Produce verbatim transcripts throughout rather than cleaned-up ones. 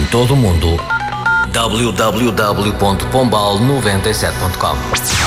todo o mundo. w w w ponto pombal noventa e sete ponto com.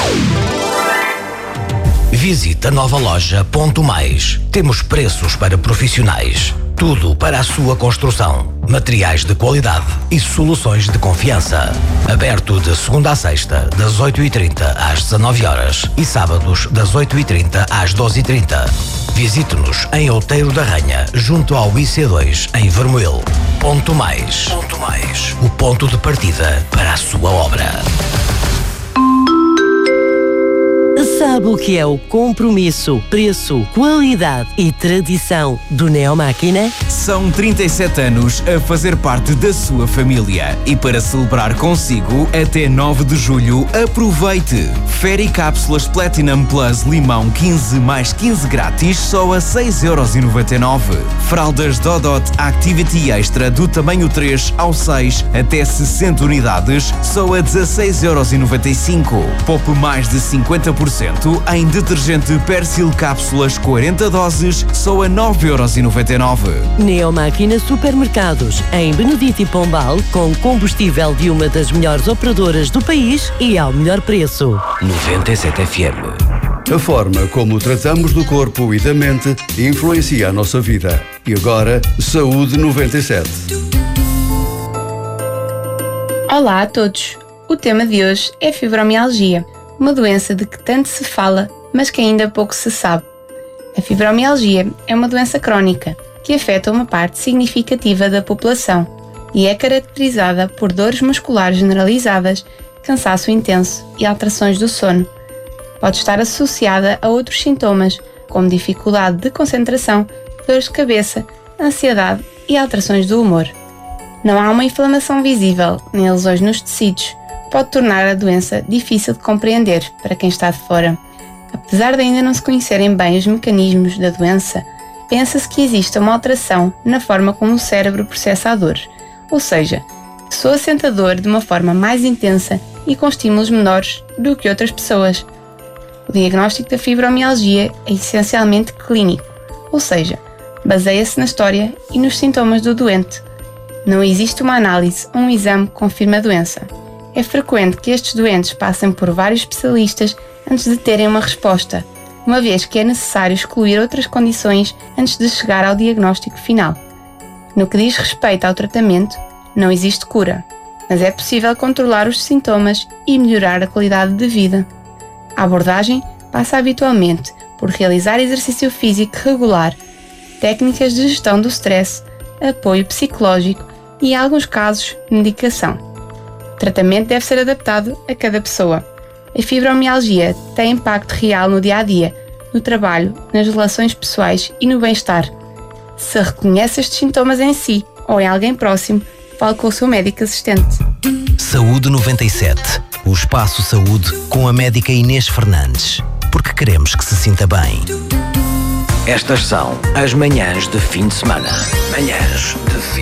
Visite a nova loja Ponto Mais. Temos preços para profissionais. Tudo para a sua construção. Materiais de qualidade e soluções de confiança. Aberto de segunda a sexta, das oito e trinta às dezanove horas e sábados das oito e trinta às doze e trinta. Visite-nos em Outeiro da Ranha, junto ao I C dois, em Vermoil. Ponto Mais. Ponto Mais. O ponto de partida para a sua obra. Sabe o que é o compromisso, preço, qualidade e tradição do Neomáquina? São trinta e sete anos a fazer parte da sua família e para celebrar consigo até nove de julho aproveite! Feri Cápsulas Platinum Plus Limão quinze mais quinze grátis só a seis euros e noventa e nove. Fraldas Dodot Activity Extra do tamanho três ao seis até sessenta unidades só a dezasseis euros e noventa e cinco. Poupe mais de cinquenta por cento em detergente Persil Cápsulas quarenta doses só a nove euros e noventa e nove. Neomáquina Supermercados, em Benedito e Pombal, com combustível de uma das melhores operadoras do país e ao melhor preço. noventa e sete F M. A forma como tratamos do corpo e da mente influencia a nossa vida. E agora, Saúde noventa e sete. Olá a todos. O tema de hoje é fibromialgia, uma doença de que tanto se fala, mas que ainda pouco se sabe. A fibromialgia é uma doença crónica que afeta uma parte significativa da população e é caracterizada por dores musculares generalizadas, cansaço intenso e alterações do sono. Pode estar associada a outros sintomas, como dificuldade de concentração, dores de cabeça, ansiedade e alterações do humor. Não há uma inflamação visível nem lesões nos tecidos. Pode tornar a doença difícil de compreender para quem está de fora. Apesar de ainda não se conhecerem bem os mecanismos da doença, pensa-se que existe uma alteração na forma como o cérebro processa a dor, ou seja, que soa sente a dor de uma forma mais intensa e com estímulos menores do que outras pessoas. O diagnóstico da fibromialgia é essencialmente clínico, ou seja, baseia-se na história e nos sintomas do doente. Não existe uma análise ou um exame que confirme a doença. É frequente que estes doentes passem por vários especialistas antes de terem uma resposta, uma vez que é necessário excluir outras condições antes de chegar ao diagnóstico final. No que diz respeito ao tratamento, não existe cura, mas é possível controlar os sintomas e melhorar a qualidade de vida. A abordagem passa habitualmente por realizar exercício físico regular, técnicas de gestão do stress, apoio psicológico e, em alguns casos, medicação. O tratamento deve ser adaptado a cada pessoa. A fibromialgia tem impacto real no dia-a-dia, no trabalho, nas relações pessoais e no bem-estar. Se reconhece estes sintomas em si ou em alguém próximo, fale com o seu médico assistente. Saúde noventa e sete. O Espaço Saúde com a médica Inês Fernandes. Porque queremos que se sinta bem. Estas são as manhãs de fim de semana. Manhãs de fim